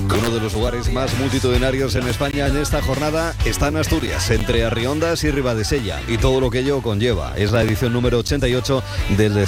Uno de los lugares más multitudinarios en España en esta jornada está en Asturias, entre Arriondas y Ribadesella, y todo lo que ello conlleva. Es la edición número 88 del